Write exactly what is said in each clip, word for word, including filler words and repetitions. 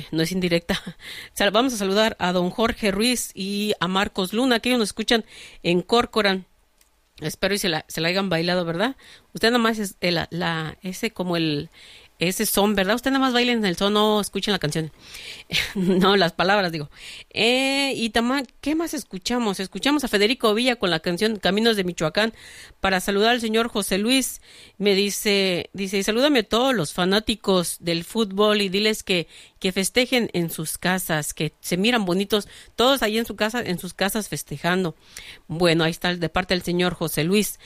no es indirecta. Vamos a saludar a don Jorge Ruiz y a Marcos Luna, que ellos nos escuchan en Corcoran. Espero y se la, se la hayan bailado, ¿verdad? Usted nada más es el, la, ese como el, ese son, ¿verdad? Usted nada más bailen el son, no escuchen la canción. No, las palabras, digo. Eh, y también, ¿qué más escuchamos? Escuchamos a Federico Villa con la canción Caminos de Michoacán para saludar al señor José Luis. Me dice, dice, y salúdame a todos los fanáticos del fútbol y diles que, que festejen en sus casas, que se miran bonitos, todos ahí en su casa, en sus casas festejando. Bueno, ahí está de parte del señor José Luis.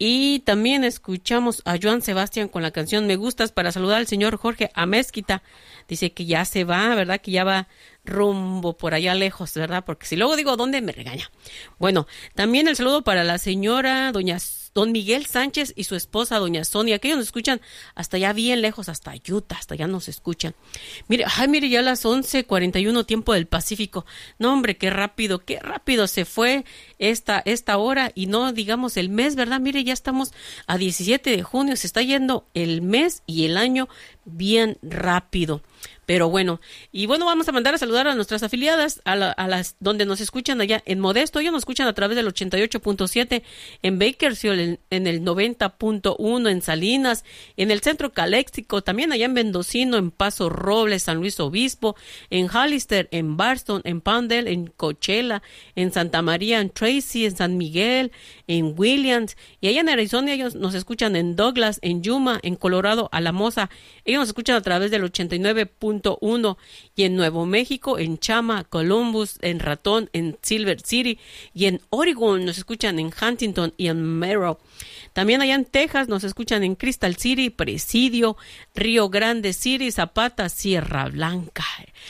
Y también escuchamos a Joan Sebastián con la canción Me Gustas para saludar al señor Jorge Amezquita. Dice que ya se va, ¿verdad? Que ya va rumbo por allá lejos, ¿verdad? Porque si luego digo dónde, me regaña. Bueno, también el saludo para la señora doña don Miguel Sánchez y su esposa doña Sonia, que ellos nos escuchan hasta allá bien lejos, hasta Utah, hasta allá nos escuchan. Mire, ay, mire, ya las once cuarenta y uno tiempo del Pacífico. No, hombre, qué rápido, qué rápido se fue esta, esta hora y no digamos el mes, ¿verdad? Mire, ya estamos a diecisiete de junio, se está yendo el mes y el año bien rápido. Pero bueno, y bueno, vamos a mandar a saludar a nuestras afiliadas, a, la, a las donde nos escuchan allá en Modesto. Ellos nos escuchan a través del ochenta y ocho punto siete, en Bakersfield, en, en el noventa punto uno, en Salinas, en el Centro Caléxico, también allá en Mendocino, en Paso Robles, San Luis Obispo, en Hollister, en Barstow, en Poundale, en Coachella, en Santa María, en Tracy, en San Miguel, en Williams, y allá en Arizona ellos nos escuchan en Douglas, en Yuma, en Colorado, Alamosa. Ellos nos escuchan a través del ochenta y nueve punto uno y en Nuevo México, en Chama, Columbus, en Ratón, en Silver City y en Oregon nos escuchan en Huntington y en Merrill. También allá en Texas nos escuchan en Crystal City, Presidio, Río Grande City, Zapata, Sierra Blanca.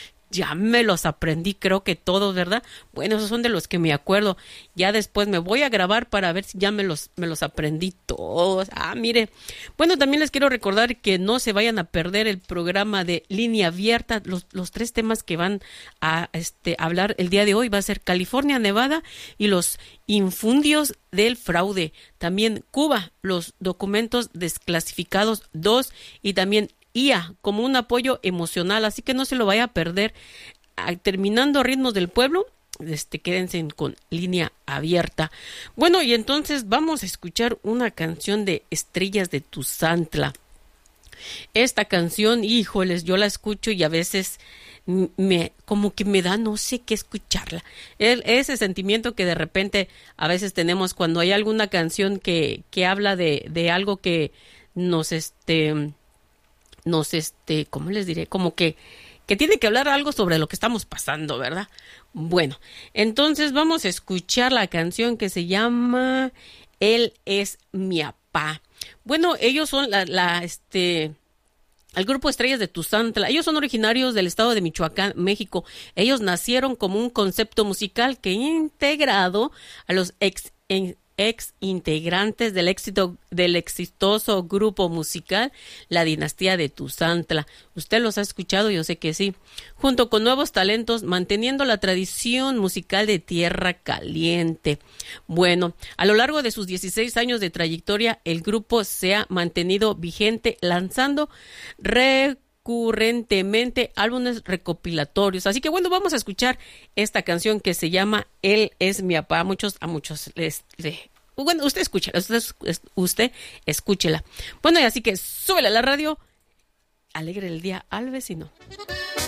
Ya me los aprendí, creo que todos, ¿verdad? Bueno, esos son de los que me acuerdo. Ya después me voy a grabar para ver si ya me los, me los aprendí todos. Ah, mire. Bueno, también les quiero recordar que no se vayan a perder el programa de Línea Abierta. Los, los tres temas que van a este, hablar el día de hoy va a ser California, Nevada y los infundios del fraude. También Cuba, los documentos desclasificados dos y también I A como un apoyo emocional, así que no se lo vaya a perder. Terminando Ritmos del Pueblo, este, quédense con Línea Abierta. Bueno, y entonces vamos a escuchar una canción de Estrellas de Tuzantla. Esta canción, híjoles, yo la escucho y a veces me, como que me da no sé qué escucharla. El, ese sentimiento que de repente a veces tenemos cuando hay alguna canción que, que habla de, de algo que nos, este... nos, este, ¿cómo les diré? Como que, que tiene que hablar algo sobre lo que estamos pasando, ¿verdad? Bueno, entonces vamos a escuchar la canción que se llama Él es mi apá. Bueno, ellos son la, la, este, el grupo Estrellas de Tuzantla. Ellos son originarios del estado de Michoacán, México. Ellos nacieron como un concepto musical que integrado a los ex, en, ex integrantes del éxito del exitoso grupo musical La Dinastía de Tuzantla. Usted los ha escuchado, yo sé que sí. Junto con nuevos talentos, manteniendo la tradición musical de Tierra Caliente. Bueno, a lo largo de sus dieciséis años de trayectoria, el grupo se ha mantenido vigente, lanzando recurrentemente álbumes recopilatorios. Así que bueno, vamos a escuchar esta canción que se llama Él es mi apá. A muchos, a muchos les, les bueno, usted escúchela, usted, usted escúchela. Bueno, y así que súbele a la radio, alegre el día al vecino.